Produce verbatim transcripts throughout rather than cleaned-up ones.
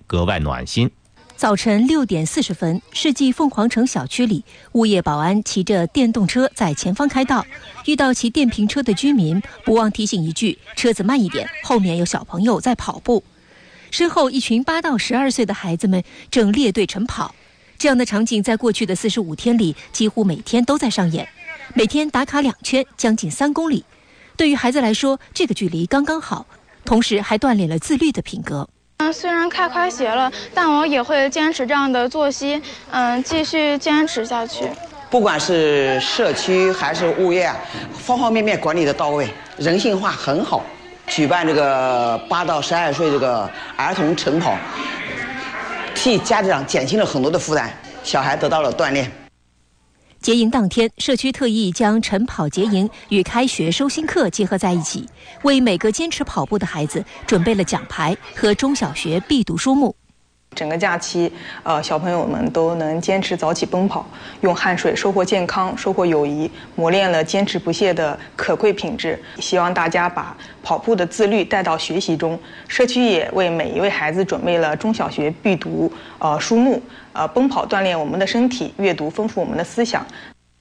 格外暖心。 早晨六点四十分，世纪凤凰城小区里，物业保安骑着电动车在前方开道，遇到骑电瓶车的居民，不忘提醒一句：“车子慢一点，后面有小朋友在跑步。”身后一群八到十二岁的孩子们正列队晨跑。这样的场景在过去的四十五天里，几乎每天都在上演，每天打卡两圈，将近三公里。对于孩子来说，这个距离刚刚好，同时还锻炼了自律的品格。 嗯，虽然开开学了，但我也会坚持这样的作息，嗯，继续坚持下去。 不管是社区还是物业，方方面面管理的到位，人性化很好。举办这个八到十二岁这个儿童晨跑，替家长减轻了很多的负担，小孩得到了锻炼。 结营当天，社区特意将晨跑结营与开学收心课结合在一起，为每个坚持跑步的孩子准备了奖牌和中小学必读书目。 整个假期，呃，小朋友们都能坚持早起奔跑，用汗水收获健康，收获友谊，磨练了坚持不懈的可贵品质。希望大家把跑步的自律带到学习中。社区也为每一位孩子准备了中小学必读呃书目，呃，奔跑锻炼我们的身体，阅读丰富我们的思想。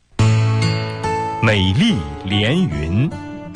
美丽连云。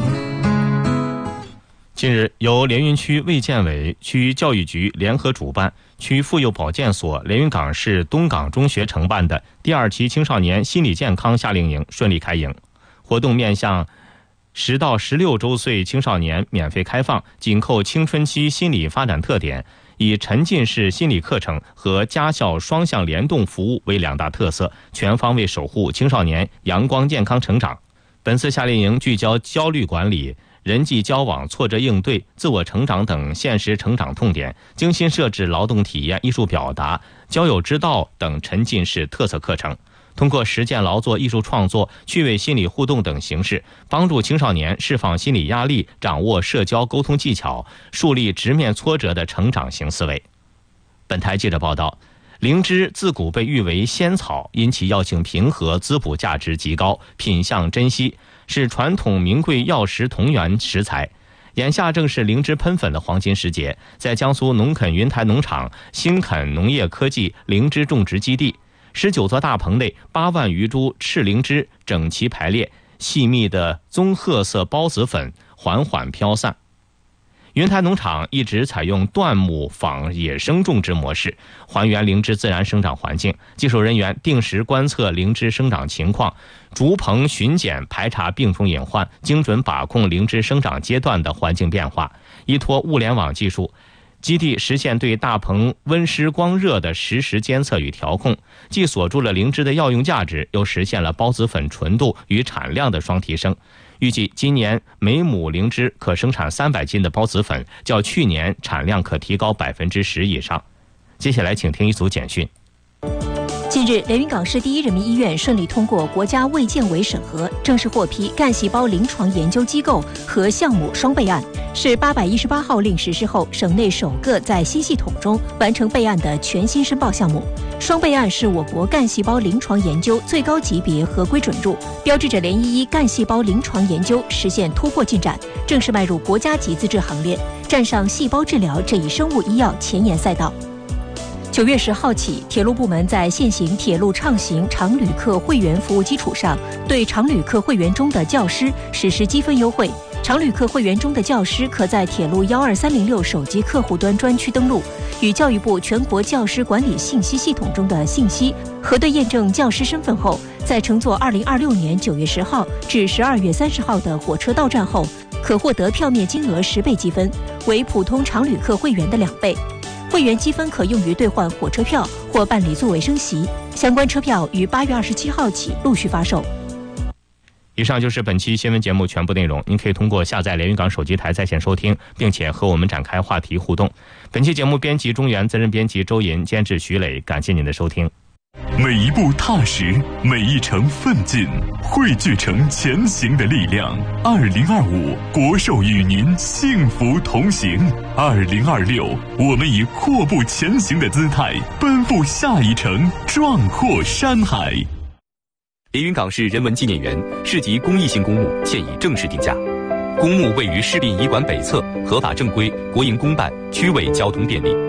近日，由连云区卫健委、区教育局联合主办，区妇幼保健所、连云港市东港中学承办的第二期青少年心理健康夏令营顺利开营。活动面向十到十六周岁青少年免费开放，紧扣青春期心理发展特点，以沉浸式心理课程和家校双向联动服务为两大特色，全方位守护青少年阳光健康成长。本次夏令营聚焦焦虑管理、人际交往、挫折应对、自我成长等现实成长痛点，精心设置劳动体验、艺术表达、交友之道等沉浸式特色课程，通过实践劳作、艺术创作、趣味心理互动等形式，帮助青少年释放心理压力，掌握社交沟通技巧，树立直面挫折的成长型思维。本台记者报道，灵芝自古被誉为仙草，因其药性平和，滋补价值极高，品相珍稀，是传统名贵药食同源食材。眼下正是灵芝喷粉的黄金时节，在江苏农垦云台农场新垦农业科技灵芝种植基地，十九座大棚内八万余株赤灵芝整齐排列，细密的棕褐色孢子粉缓缓飘散。云台农场一直采用椴木仿野生种植模式，还原灵芝自然生长环境。技术人员定时观测灵芝生长情况，逐棚巡检排查病虫隐患，精准把控灵芝生长阶段的环境变化。依托物联网技术，基地实现对大棚温湿光热的实时监测与调控，既锁住了灵芝的药用价值，又实现了孢子粉纯度与产量的双提升。预计今年每亩灵芝可生产三百斤的孢子粉，较去年产量可提高百分之十以上。接下来请听一组简讯。 近日，连云港市第一人民医院顺利通过国家卫健委审核，正式获批干细胞临床研究机构和项目双备案，是八百一十八号令实施后省内首个在新系统中完成备案的全新申报项目。双备案是我国干细胞临床研究最高级别合规准入，标志着连一一干细胞临床研究实现突破进展，正式迈入国家级资质行列，站上细胞治疗这一生物医药前沿赛道。九月十号起，铁路部门在现行铁路畅行常旅客会员服务基础上，对常旅客会员中的教师实施积分优惠。常旅客会员中的教师可在铁路幺二三零六手机客户端专区登录，与教育部全国教师管理信息系统中的信息核对验证教师身份后，在乘坐二零二六年九月十号至十二月三十号的火车到站后，可获得票面金额十倍积分，为普通常旅客会员的两倍。会员积分可用于兑换火车票或办理座位升席，相关车票于八月二十七号起陆续发售。 以上就是本期新闻节目全部内容，您可以通过下载连云港手机台在线收听，并且和我们展开话题互动。本期节目编辑中原，责任编辑周银，监制徐磊，感谢您的收听。 每一步踏实，每一程奋进，汇聚成前行的力量。二零二五，国寿与您幸福同行。二零二六，我们以阔步前行的姿态，奔赴下一程，壮阔山海。 连云港市人文纪念园市级公益性公墓现已正式定价。公墓位于市殡仪馆北侧，合法正规，国营公办，区位交通便利。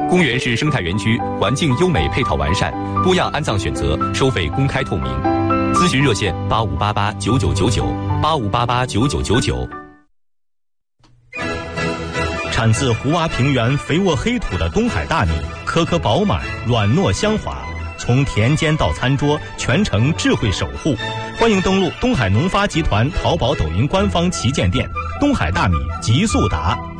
公园是生态园区，环境优美，配套完善，多样安葬选择，收费公开透明。咨询热线八五八八九九九九八五八八九九九九。 产自胡洼平原肥沃黑土的东海大米，颗颗饱满，软糯香滑，从田间到餐桌，全程智慧守护。欢迎登录东海农发集团淘宝、抖音官方旗舰店“东海大米极速达”。